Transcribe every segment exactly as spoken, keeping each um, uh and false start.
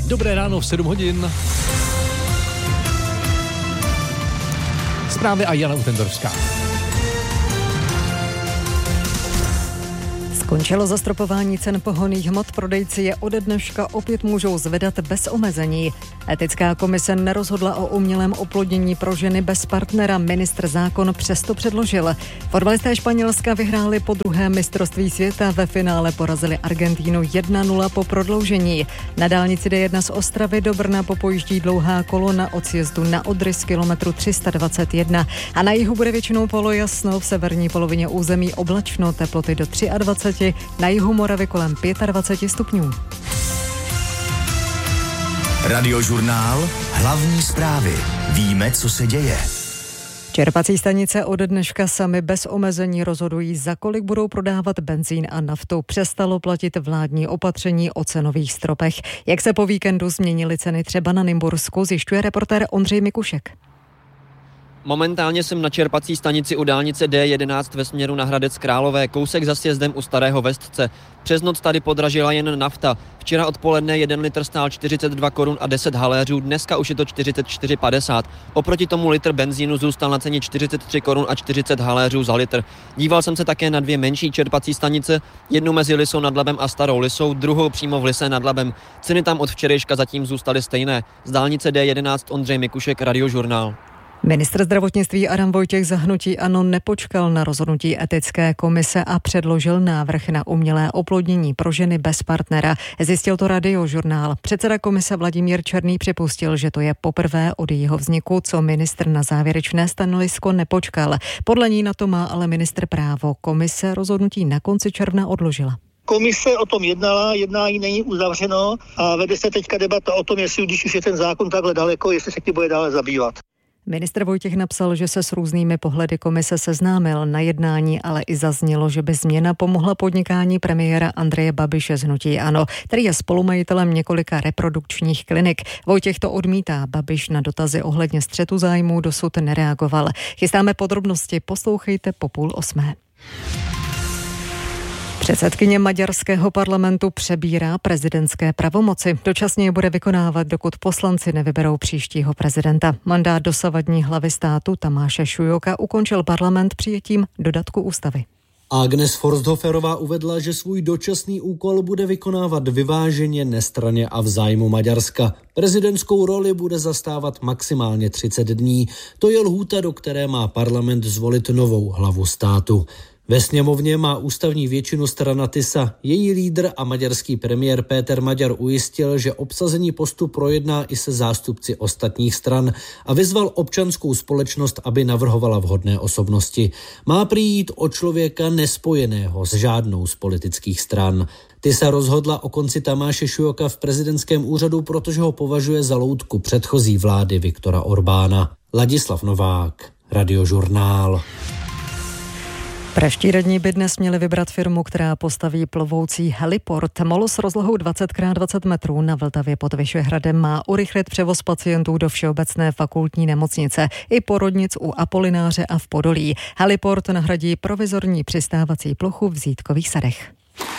Dobré ráno v sedm hodin. Zprávy a Jana Utendorská. Skončilo zastropování cen pohonných hmot, prodejci je ode dneška opět můžou zvedat bez omezení. Etická komise nerozhodla o umělém oplodnění pro ženy bez partnera, ministr zákon přesto předložil. Fotbalisté Španělska vyhráli po druhém mistrovství světa, ve finále porazili Argentínu jedna nula po prodloužení. Na dálnici D jedna z Ostravy do Brna popojíždí dlouhá kolona od sjezdu na Odry z kilometru tři sta dvacet jedna a na jihu bude většinou polojasno, v severní polovině území oblačno, teploty do dvacet tři, na jihu Moravy kolem dvacet pět stupňů. Radiožurnál, hlavní zprávy. Víme, co se děje. Čerpací stanice ode dneška sami bez omezení rozhodují, za kolik budou prodávat benzín a naftu. Přestalo platit vládní opatření o cenových stropech. Jak se po víkendu změnily ceny třeba na Nymbursku, zjišťuje reportér Ondřej Mikušek. Momentálně jsem na čerpací stanici u dálnice D jedenáct ve směru na Hradec Králové, kousek za sjezdem u Starého Vestce. Přes noc tady podražila jen nafta. Včera odpoledne jeden litr stál čtyřicet dva korun a deset haléřů, dneska už je to čtyřicet čtyři padesát. Oproti tomu litr benzínu zůstal na ceně čtyřicet tři korun a čtyřicet haléřů za litr. Díval jsem se také na dvě menší čerpací stanice, jednu mezi Lysou nad Labem a Starou Lysou, druhou přímo v Lyse nad Labem. Ceny tam od včerejška zatím zůstaly stejné. Z dálnice D jedenáct Ondřej Mikušek, Radiožurnál. Ministr zdravotnictví Adam Vojtěch za hnutí ANO nepočkal na rozhodnutí etické komise a předložil návrh na umělé oplodnění pro ženy bez partnera. Zjistil to Radiožurnál. Předseda komise Vladimír Černý připustil, že to je poprvé od jejího vzniku, co ministr na závěrečné stanovisko nepočkal. Podle ní na to má ale ministr právo. Komise rozhodnutí na konci června odložila. Komise o tom jednala, jednání není uzavřeno a vede se teďka debata o tom, jestli když už je ten zákon takhle daleko, jestli se tím bude dále zabývat. Ministr Vojtěch napsal, že se s různými pohledy komise seznámil na jednání, ale i zaznělo, že by změna pomohla podnikání premiéra Andreje Babiše z hnutí ANO, který je spolumajitelem několika reprodukčních klinik. Vojtěch to odmítá, Babiš na dotazy ohledně střetu zájmů dosud nereagoval. Chystáme podrobnosti, poslouchejte po půl osmé. Předsedkyně maďarského parlamentu přebírá prezidentské pravomoci. Dočasně je bude vykonávat, dokud poslanci nevyberou příštího prezidenta. Mandát dosavadní hlavy státu Tamáše Šujoka ukončil parlament přijetím dodatku ústavy. Agnes Forsthoferová uvedla, že svůj dočasný úkol bude vykonávat vyváženě, nestranně a v zájmu Maďarska. Prezidentskou roli bude zastávat maximálně třicet dní. To je lhůta, do které má parlament zvolit novou hlavu státu. Ve sněmovně má ústavní většinu strana Tisa. Její lídr a maďarský premiér Péter Maďar ujistil, že obsazení postu projedná i se zástupci ostatních stran a vyzval občanskou společnost, aby navrhovala vhodné osobnosti. Má přijít o člověka nespojeného s žádnou z politických stran. Tisa rozhodla o konci Tamáše Šujoka v prezidentském úřadu, protože ho považuje za loutku předchozí vlády Viktora Orbána. Ladislav Novák, Radiožurnál. Pražští radní by dnes měli vybrat firmu, která postaví plovoucí heliport. Molo s rozlohou dvacet krát dvacet metrů na Vltavě pod Vyšehradem má urychlit převoz pacientů do Všeobecné fakultní nemocnice i porodnic u Apolináře a v Podolí. Heliport nahradí provizorní přistávací plochu v Zítkových sadech.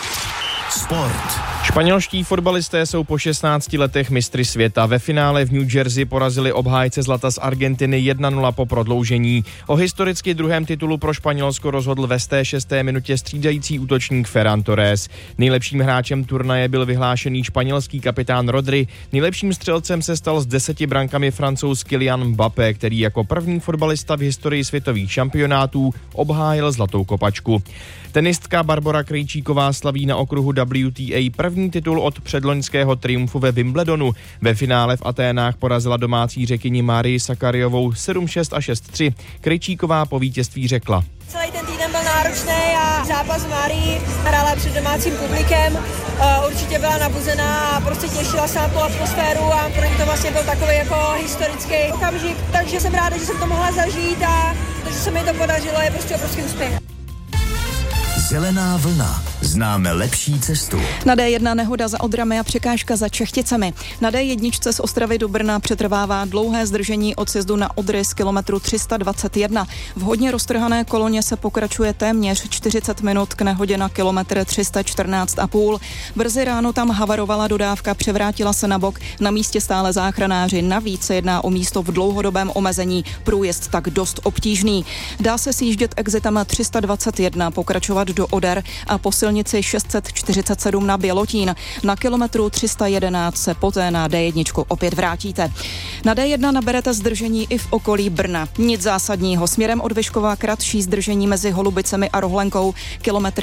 Sport. Španělští fotbalisté jsou po šestnácti letech mistry světa. Ve finále v New Jersey porazili obhájce zlata z Argentiny jedna nula po prodloužení. O historicky druhém titulu pro Španělsko rozhodl ve sté šesté minutě střídající útočník Ferran Torres. Nejlepším hráčem turnaje byl vyhlášený španělský kapitán Rodri. Nejlepším střelcem se stal s deseti brankami Francouz Kylian Mbappé, který jako první fotbalista v historii světových šampionátů obhájil zlatou kopačku. Tenistka Barbora Krejčíková slaví na okruhu W T A první titul od předloňského triumfu ve Wimbledonu. Ve finále v Aténách porazila domácí Řekyni Márii Sakariovou sedm šest a šest tři. Krejčíková po vítězství řekla: Celý ten týden byl náročný a zápas Márii hrála před domácím publikem. Určitě byla nabuzená a prostě těšila se na tu atmosféru a pro ní to vlastně byl takový jako historický okamžik. Takže jsem ráda, že jsem to mohla zažít a že se mi to podařilo, je prostě obrovský úspěch. Zelená vlna. Známe lepší cestu. Na D jedna nehoda za Odrami a překážka za Čechticemi. Na D jedna z Ostravy do Brna přetrvává dlouhé zdržení od sjezdu na Odry z kilometru tři sta dvacet jedna. V hodně roztrhané koloně se pokračuje téměř čtyřicet minut k nehodě na kilometr tři sta čtrnáct a půl. Brzy ráno tam havarovala dodávka, převrátila se na bok. Na místě stále záchranáři. Navíc se jedná o místo v dlouhodobém omezení. Průjezd tak dost obtížný. Dá se sjíždět exitem tři sta dvacet jedna, pokračovat do Oder a po silnici šest set čtyřicet sedm na Bělotín. Na kilometru tři sta jedenáct se poté na D jedna opět vrátíte. Na D jedna naberete zdržení i v okolí Brna. Nic zásadního. Směrem od Vyškova kratší zdržení mezi Holubicemi a Rohlenkou. Kilometry